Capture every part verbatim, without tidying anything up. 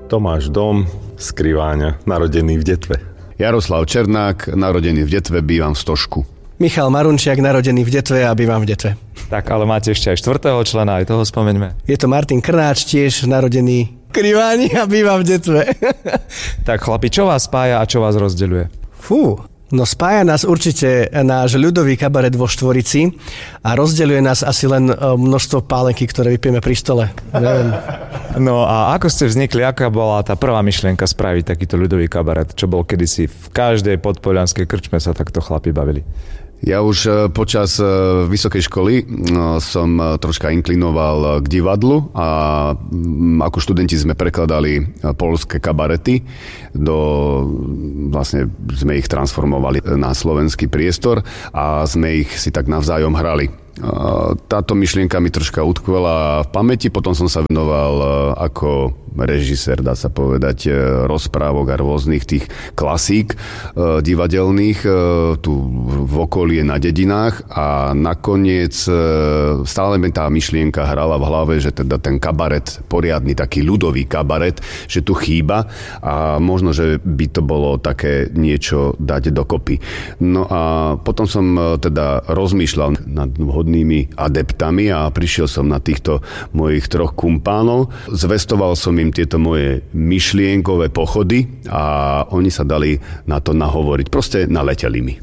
Tomáš Dom z Kriváňa, narodený v Detve. Jaroslav Černák, narodený v Detve, bývam v Stožku. Michal Marunčiak, narodený v Detve a bývam v Detve. Tak, ale máte ešte aj štvrtého člena, aj toho spomeňme. Je to Martin Krnáč, tiež narodený v Kriváni a bývam v Detve. Tak chlapi, čo vás spája a čo vás rozdeľuje? Fú, no spája nás určite náš ľudový kabaret vo Štvorici a rozdeľuje nás asi len množstvo pálenky, ktoré vypijeme pri stole. Neviem. No a ako ste vznikli, aká bola tá prvá myšlienka spraviť takýto ľudový kabaret, čo bol kedysi v každej podpoľanskej krčme sa takto chlapi bavili? Ja už počas vysokej školy som troška inklinoval k divadlu a ako študenti sme prekladali poľské kabarety, do, vlastne sme ich transformovali na slovenský priestor a sme ich si tak navzájom hrali. Táto myšlienka mi troška utkvela v pamäti, potom som sa venoval ako režisér, dá sa povedať, rozprávok a rôznych tých klasík divadelných tu v okolí na dedinách a nakoniec stále mi tá myšlienka hrala v hlave, že teda ten kabaret, poriadny taký ľudový kabaret, že tu chýba a možno, že by to bolo také niečo dať dokopy. No a potom som teda rozmýšľal nad vhodnými adeptami a prišiel som na týchto mojich troch kumpánov. Zvestoval som im tieto moje myšlienkové pochody a oni sa dali na to nahovoriť. Proste naleteli mi.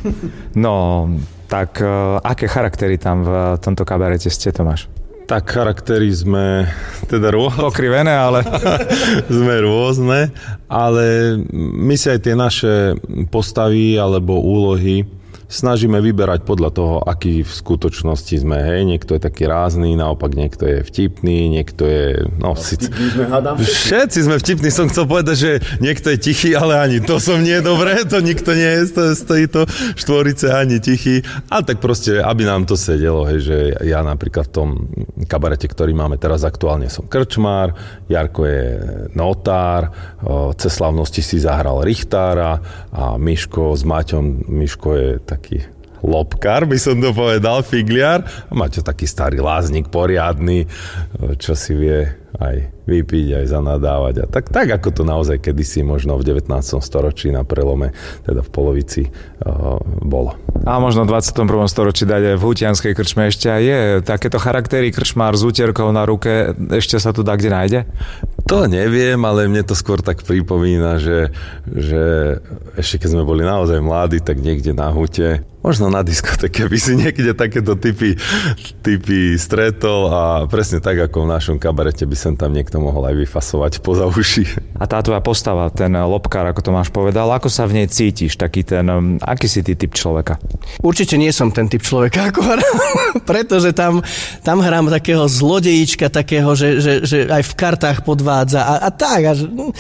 No, tak uh, aké charaktery tam v tomto kabarete ste, Tomáš? Tak charaktery sme teda rôzne. Pokrivené, ale... sme rôzne, ale my si aj tie naše postavy alebo úlohy snažíme vyberať podľa toho, aký v skutočnosti sme. Hej, niekto je taký rázny, naopak niekto je vtipný, niekto je... No, síc... sme, hádam, všetci sme vtipní, som chcel povedať, že niekto je tichý, ale ani to som nie dobré, to nikto nie je z tejto štvorice ani tichý. Ale tak proste, aby nám to sedelo, hej, že ja napríklad v tom kabarete, ktorý máme teraz aktuálne, som krčmár, Jarko je notár, cez slavnosti si zahral Richtára a Miško s Maťom, Miško je taký lobkár, by som to povedal, figliar. A Maťo taký starý láznik, poriadny, čo si vie aj vypiť, aj zanadávať. A tak, tak ako to naozaj kedysi možno v devätnástom storočí na prelome, teda v polovici uh, bolo. A možno v dvadsiatom prvom storočí dať aj v hutianskej krčme ešte aj je. Takéto charaktery krčmár s úterkou na ruke, ešte sa tu dá kde nájde? To neviem, ale mne to skôr tak pripomína, že, že ešte keď sme boli naozaj mladí, tak niekde na hute, možno na diskotéke by si niekde takéto typy, typy stretol a presne tak ako v našom kabarete by sem tam niekto mohol aj vyfasovať poza uši. A tá tvoja postava, ten lobkár, ako Tomáš povedal, ako sa v nej cítiš? Taký ten, aký si ty typ človeka? Určite nie som ten typ človeka, ako hrám, pretože tam, tam hrám takého zlodejíčka, takého, že, že, že aj v kartách podvádza a, a tak. A,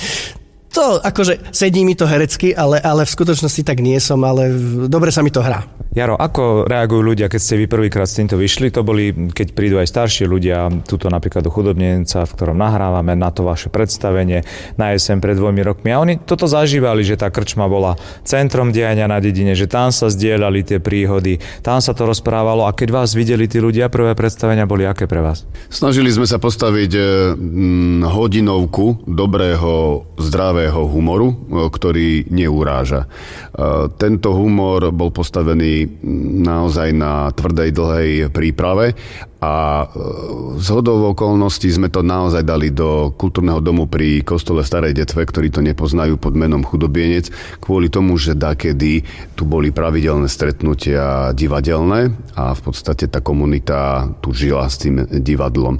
to, akože sedí mi to herecky, ale, ale v skutočnosti tak nie som, ale dobre sa mi to hrá. Jaro, ako reagujú ľudia, keď ste vy prvýkrát s týmto vyšli? To boli, keď prídu aj starší ľudia, tuto napríklad do Chudobnenca, v ktorom nahrávame na to vaše predstavenie na jeseň pred dvomi rokmi. A oni toto zažívali, že tá krčma bola centrom diania na dedine, že tam sa zdieľali tie príhody, tam sa to rozprávalo. A keď vás videli tí ľudia, prvé predstavenia boli aké pre vás? Snažili sme sa postaviť hm, hodinovku dobrého, zdravého humoru, ktorý neuráža. Tento humor bol postavený naozaj na tvrdej, dlhej príprave a zhodou okolností sme to naozaj dali do kultúrneho domu pri kostole Starej Detve, ktorí to nepoznajú pod menom Chudobienec, kvôli tomu, že dakedy tu boli pravidelné stretnutia divadelné a v podstate tá komunita tu žila s tým divadlom.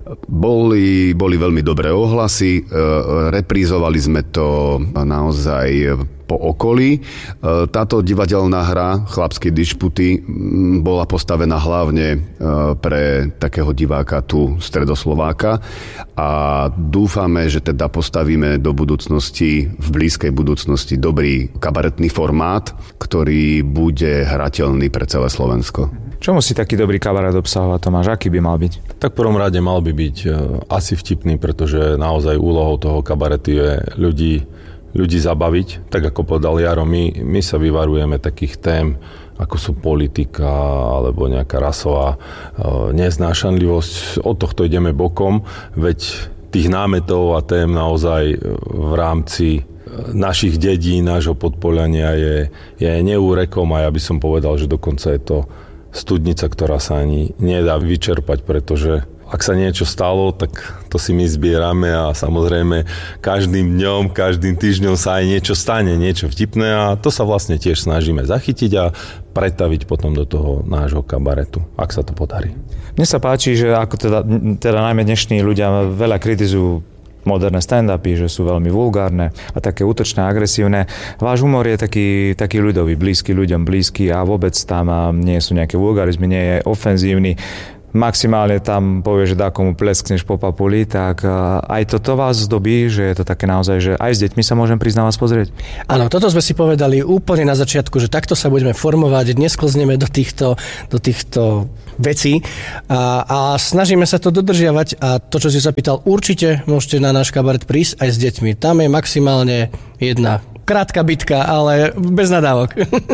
Boli, boli veľmi dobré ohlasy, reprízovali sme to naozaj po okolí. Táto divadelná hra Chlapské dišputy bola postavená hlavne pre takého diváka tu Stredoslováka a dúfame, že teda postavíme do budúcnosti, v blízkej budúcnosti dobrý kabaretný formát, ktorý bude hrateľný pre celé Slovensko. Čo musí taký dobrý kabaret obsahovať, Tomáš? Aký by mal byť? Tak v prvom rade mal by byť asi vtipný, pretože naozaj úlohou toho kabaretu je ľudí ľudí zabaviť, tak ako povedal Jaro, my, my sa vyvarujeme takých tém, ako sú politika alebo nejaká rasová e, neznášanlivosť. Od tohto ideme bokom, veď tých námetov a tém naozaj v rámci našich dedí, nášho Podpoľania je, je neúrekom a ja by som povedal, že dokonca je to studnica, ktorá sa ani nedá vyčerpať, pretože ak sa niečo stalo, tak to si my zbierame a samozrejme každým dňom, každým týždňom sa aj niečo stane, niečo vtipné a to sa vlastne tiež snažíme zachytiť a pretaviť potom do toho nášho kabaretu, ak sa to podarí. Mne sa páči, že ako teda, teda najmä dnešní ľudia veľa kritizujú moderné stand-upy, že sú veľmi vulgárne a také útočné, agresívne. Váš humor je taký, taký ľudový, blízky ľuďom, blízky a vôbec tam nie sú nejaké vulgarizmy, nie je ofenzívny. Maximálne tam povie, že dá komu pleskneš po papuli, tak aj toto vás zdobí, že je to také naozaj, že aj s deťmi sa môžem prísť na vás pozrieť? Áno, toto sme si povedali úplne na začiatku, že takto sa budeme formovať, nesklzneme do týchto, do týchto vecí a, a snažíme sa to dodržiavať a to, čo si sa pýtal, určite môžete na náš kabaret prísť aj s deťmi. Tam je maximálne jedna krátka bitka, ale bez nadávok.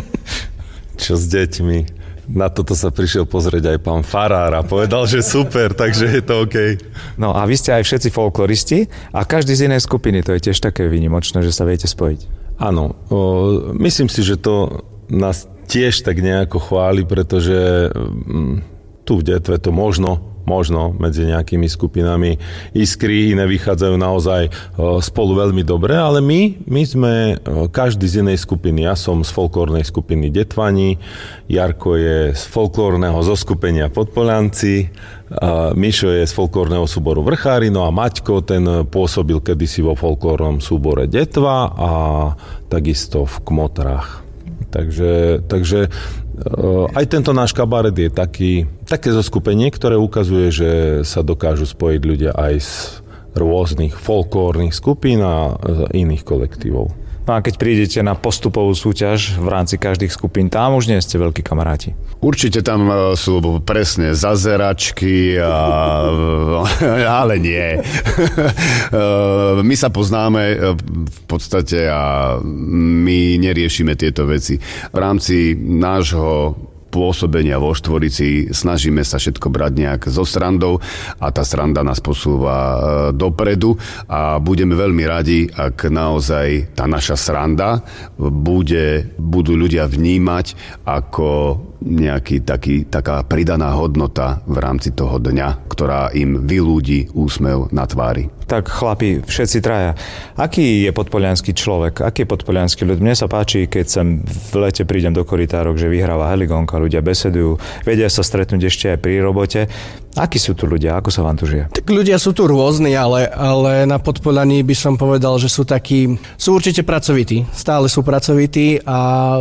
Čo s deťmi? Na toto sa prišiel pozrieť aj pán farár a povedal, že super, takže je to OK. No a vy ste aj všetci folkloristi a každý z inej skupiny, to je tiež také výnimočné, že sa viete spojiť. Áno, o, myslím si, že to nás tiež tak nejako chváli, pretože m, tu v Detve to možno možno medzi nejakými skupinami iskry, iné vychádzajú naozaj spolu veľmi dobre, ale my, my sme každý z inej skupiny. Ja som z folklórnej skupiny Detvani, Jarko je z folklórneho zoskupenia Podpoľanci, Mišo je z folklórneho súboru Vrchári, no a Maťko, ten pôsobil kedysi vo folklórnom súbore Detva a takisto v Kmotrách. Takže, takže aj tento náš kabaret je taký, také zoskupenie, ktoré ukazuje, že sa dokážu spojiť ľudia aj z rôznych folklórnych skupín a iných kolektívov. No a keď prídete na postupovú súťaž v rámci každých skupín, tam už nie ste veľkí kamaráti. Určite tam sú presne zazeračky, a, ale nie. My sa poznáme v podstate a my neriešime tieto veci. V rámci nášho pôsobenia vo Štvorici snažíme sa všetko brať nejak so srandou a tá sranda nás posúva dopredu a budeme veľmi radi, ak naozaj tá naša sranda bude, budú ľudia vnímať ako nejaký taký, taká pridaná hodnota v rámci toho dňa, ktorá im vyľúdi úsmev na tvári. Tak chlapi, všetci traja. Aký je podpoľanský človek? Aký je podpoľanský ľud? Mne sa páči, keď sem v lete prídem do korytárok, že vyhráva heligonka, ľudia besedujú, vedia sa stretnúť ešte aj pri robote. Akí sú tu ľudia? Ako sa vám tu žije? Tak ľudia sú tu rôzni, ale, ale na Podpoľaní by som povedal, že sú takí, sú určite pracovití. Stále sú pracovití a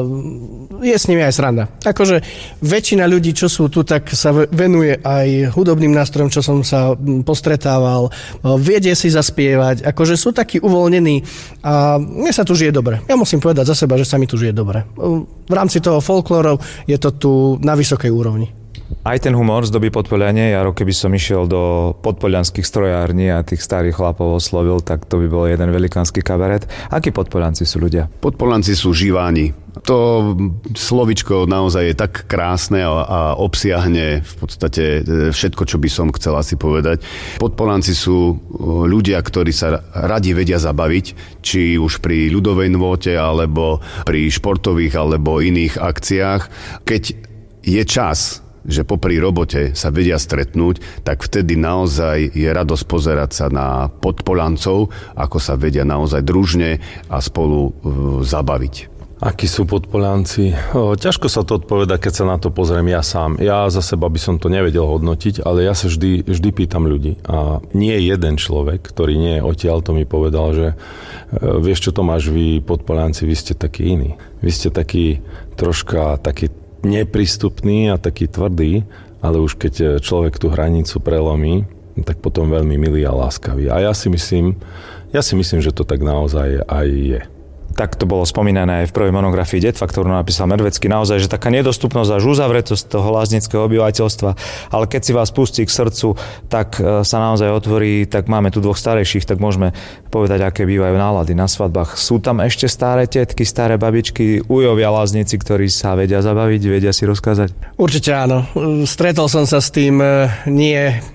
je s nimi aj sranda. Akože väčšina ľudí, čo sú tu, tak sa venuje aj hudobným nástrojom, čo som sa postretával. Vedie si zaspievať. Akože sú takí uvoľnení a mne sa tu žije dobre. Ja musím povedať za seba, že sa mi tu žije dobre. V rámci toho folklóru je to tu na vysokej úrovni. Aj ten humor zdobí Podpoľanie. Ja keby som išiel do podpoľanských strojární a tých starých chlapov oslovil, tak to by bol jeden velikánsky kabaret. Akí Podpoľanci sú ľudia? Podpoľanci sú živáni. To slovičko naozaj je tak krásne a, a obsiahne v podstate všetko, čo by som chcel asi povedať. Podpoľanci sú ľudia, ktorí sa radi vedia zabaviť, či už pri ľudovej nôte, alebo pri športových, alebo iných akciách. Keď je čas, že popri robote sa vedia stretnúť, tak vtedy naozaj je radosť pozerať sa na Podpoľancov, ako sa vedia naozaj družne a spolu uh, zabaviť. Akí sú Podpoľanci? O, ťažko sa to odpoveda, keď sa na to pozriem ja sám. Ja za seba by som to nevedel hodnotiť, ale ja sa vždy, vždy pýtam ľudí. A nie jeden človek, ktorý nie je odtiaľ, to mi povedal, že e, vieš čo, Tomáš, vy Podpoľanci, vy ste takí iní. Vy ste takí troška taký neprístupný a taký tvrdý, ale už keď človek tú hranicu prelomí, tak potom veľmi milý a láskavý. A ja si myslím, ja si myslím, že to tak naozaj aj je. Tak to bolo spomínané aj v prvej monografii Detva, ktorú napísal Medvecký. Naozaj, že taká nedostupnosť až uzavretosť toho láznického obyvateľstva, ale keď si vás pustí k srdcu, tak sa naozaj otvorí, tak máme tu dvoch starejších, tak môžeme povedať, aké bývajú nálady na svadbách. Sú tam ešte staré tetky, staré babičky, ujovia láznici, ktorí sa vedia zabaviť, vedia si rozkázať? Určite áno. Stretol som sa s tým nie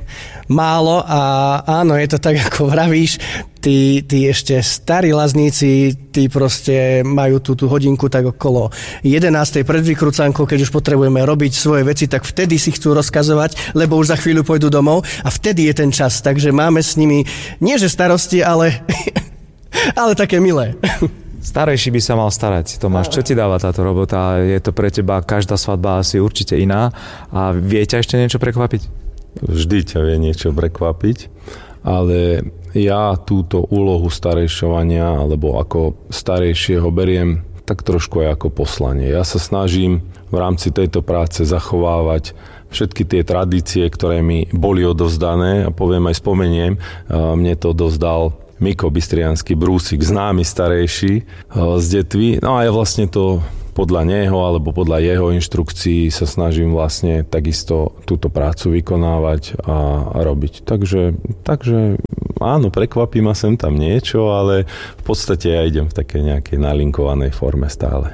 málo a áno, je to tak, ako vravíš, tí, tí ešte starí lazníci, tí proste majú tú, tú hodinku tak okolo jedenástej pred vykrúcankou, keď už potrebujeme robiť svoje veci, tak vtedy si chcú rozkazovať, lebo už za chvíľu pôjdu domov a vtedy je ten čas, takže máme s nimi nie že starosti, ale, ale také milé. Starejší by sa mal starať. Tomáš, čo ti dáva táto robota? Je to pre teba každá svadba asi určite iná a vie ťa ešte niečo prekvapiť? Vždy ťa vie niečo prekvapiť, ale ja túto úlohu starejšovania alebo ako starejšieho beriem tak trošku aj ako poslanie. Ja sa snažím v rámci tejto práce zachovávať všetky tie tradície, ktoré mi boli odovzdané a poviem aj spomeniem, mne to odovzdal Miko Bystriansky Brúsik, známy starejší z detvy. No a ja vlastne to podľa neho alebo podľa jeho inštrukcií sa snažím vlastne takisto túto prácu vykonávať a, a robiť. Takže, takže áno, prekvapí ma sem tam niečo, ale v podstate ja idem v takej nejakej nalinkovanej forme stále.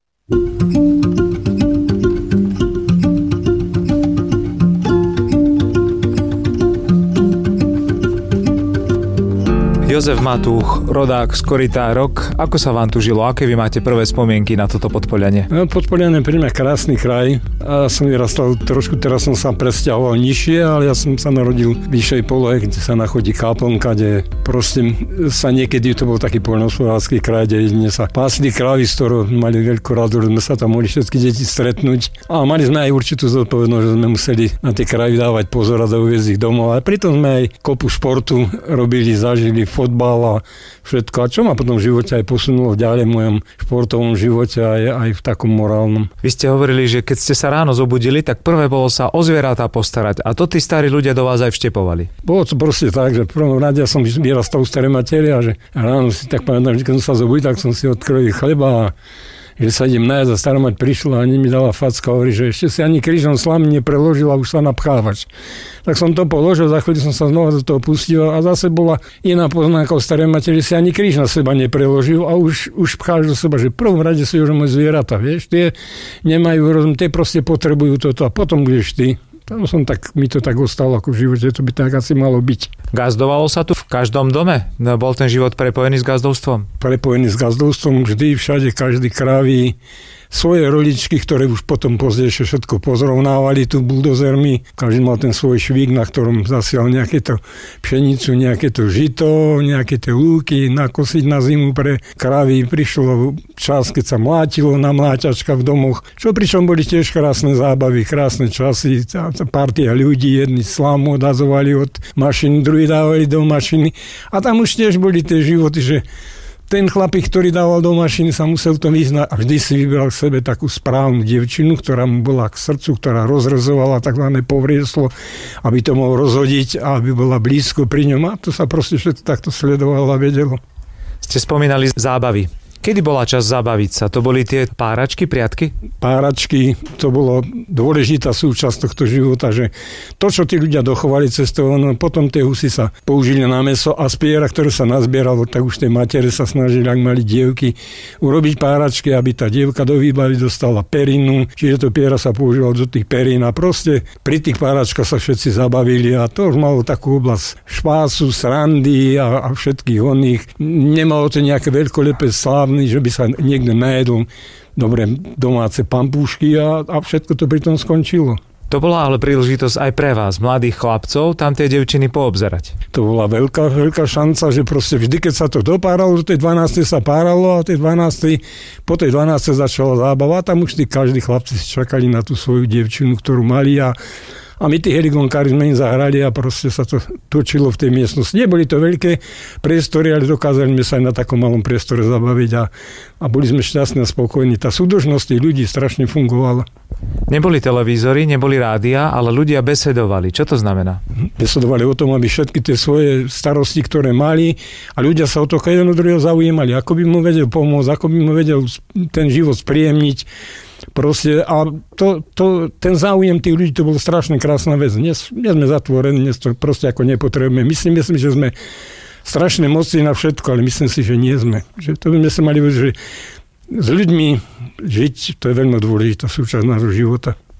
Jozef Matúch, rodák z Korytárok. Ako sa vám tu žilo? Aké vy máte prvé spomienky na toto Podpolianie? No, Podpolianie je pre mňa krásny kraj. A ja som vyrastal trošku, teraz som sa presťahoval nižšie, ale ja som sa narodil v vyššej polohe, kde sa nachodí Kaplnka, kde proste sa niekedy, to bol taký poľnohospodársky kraj, kde jedine sa pásli krávy, z ktorého mali veľkú radu, sme sa tam mohli všetky deti stretnúť. A mali sme aj určitú zodpovednosť, že sme museli na tie krávy dávať pozor a doviezť ich domov. Ale pritom sme aj kopu športu robili, zažili fotbal a všetko. A čo ma potom v živote aj posunulo ďalej v mojom športovom živote aj, aj v takom morálnom. Vy ste hovorili, že keď ste sa ráno zobudili, tak prvé bolo sa o zvieratá postarať. A to tí starí ľudia do vás aj vštepovali. Bolo to proste tak, že v prvom rade ja som vyrastal u starej matery a že ráno si tak pamätám, že keď som sa zobudil, tak som si odkrojil chleba a že sa idem nájsť a stará mať prišla a ani mi dala facka a hovorí, že ešte si ani krížom slamy nepreložila, už sa napchávaš. Tak som to položil, za chvíľu som sa znova do toho pustil a zase bola iná poznámka o starej materi, že si ani kríž na seba nepreložil a už, už pcháš do seba, že v prvom rade sú už moje zvieratá, vieš, tie nemajú rozum, tie proste potrebujú toto a potom budeš ty. Tam som tak, mi to tak ostalo ako v živote, to by tak asi malo byť. Gazdovalo sa tu v každom dome? Bol ten život prepojený s gazdovstvom? Prepojený s gazdovstvom, vždy, všade, každý kráví svoje rodičky, ktoré už potom pozdejšie všetko pozrovnávali tu buldozermi. Každý mal ten svoj švík, na ktorom zasial nejaké to pšenicu, nejaké to žito, nejaké tie lúky, nakosiť na zimu pre krávy. Prišlo čas, keď sa mlátilo na mláťačka v domoch, čo pričom boli tiež krásne zábavy, krásne časy. Partia ľudí, jedni slámu odazovali od mašiny, druhí dávali do mašiny. A tam už tiež boli tie životy, že ten chlapík, ktorý dával do mašiny, sa musel to vyznať a vždy si vybral k sebe takú správnu dievčinu, ktorá mu bola k srdcu, ktorá rozrezovala takzvané povrieslo, aby to mohol rozhodiť a aby bola blízko pri ňom. A to sa proste všetko takto sledovalo a vedelo. Ste spomínali zábavy. Kedy bola čas zabaviť sa? To boli tie páračky, priatky? Páračky, to bolo dôležitá súčasť tohto života, že to, čo tí ľudia dochovali cestou, no potom tie husy sa použili na mäso a z piera, ktoré sa nazbieralo, tak už tie matere sa snažili, ak mali dievky, urobiť páračky, aby tá dievka do výbavy dostala perinu, čiže to piera sa používalo do tých perín a proste pri tých páračkách sa všetci zabavili a to už malo takú oblasť špásu, srandy a, a všetkých oných. Nemalo to nejaké veľkolepé slávy, že by sa niekto najedol dobre domáce pampúšky a, a všetko to pri tom skončilo. To bola ale príležitosť aj pre vás, mladých chlapcov, tam tie devčiny poobzerať. To bola veľká, veľká šanca, že proste vždy, keď sa to dopáralo, do tej dvanástej sa páralo a tej dvanástej, po tej dvanástej začala zábava a tam už tí každí chlapci si čakali na tú svoju devčinu, ktorú mali a A my tí heligonkári sme im zahrali a proste sa to točilo v tej miestnosti. Neboli to veľké priestory, ale dokázali sme sa aj na takom malom priestore zabaviť a, a boli sme šťastní a spokojní. Tá súdržnosť tých ľudí strašne fungovala. Neboli televízory, neboli rádia, ale ľudia besedovali. Čo to znamená? Besedovali o tom, aby všetky tie svoje starosti, ktoré mali a ľudia sa o to jeden od druhého zaujímali. Ako by mu vedel pomôcť, ako by mu vedel ten život spríjemniť. Proste, a to, to, ten záujem tých ľudí, to bolo strašne krásna vec. Dnes, dnes sme zatvorení, dnes to proste ako nepotrebujeme. Myslím, myslím, že sme strašne mocní na všetko, ale myslím si, že nie sme. Že to by sme sa mali vedieť, že s ľuďmi žiť, to je veľmi dôležitá súčasť nášho života.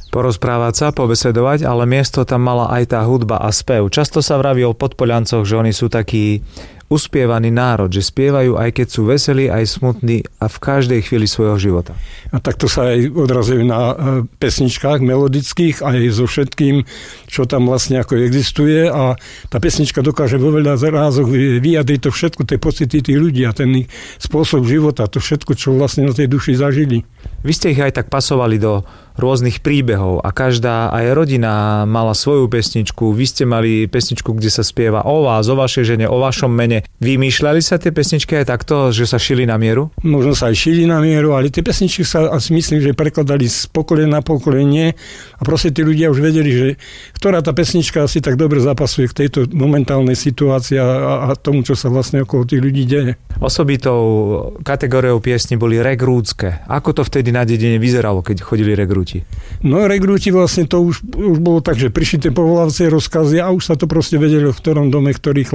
porozprávať sa, pobesedovať, ale miesto tam mala aj tá hudba a spev. Často sa vraví o Podpoliancoch, že oni sú takí uspievaný národ, že spievajú aj keď sú veselí, aj smutní a v každej chvíli svojho života. A takto sa aj odrazujú na pesničkách melodických, aj so všetkým, čo tam vlastne ako existuje a tá pesnička dokáže vo veľa rázoch vyjadriť to všetko, tie pocity tých ľudí a ten spôsob života, to všetko, čo vlastne na tej duši zažili. Vy ste ich aj tak pasovali do rôznych príbehov a každá aj rodina mala svoju pesničku. Vy ste mali pesničku, kde sa spieva o vás, o vašej žene, o vašom mene. Vymýšľali sa tie pesničky aj takto, že sa šili na mieru? Možno sa aj šili na mieru, ale tie pesničky sa asi myslím, že prekladali z pokolenia na pokolenie a proste tí ľudia už vedeli, že ktorá tá pesnička asi tak dobre zapasuje k tejto momentálnej situácii a, a tomu, čo sa vlastne okolo tých ľudí deje. Osobitou kategóriou piesni boli regrútske. Ako to vtedy na dedine vyzeralo, keď chodili regrúti? No regrúti vlastne to už, už bolo tak, že prišli tie povolávacie rozkazy a už sa to proste vedelo, v ktorom dome, ktorých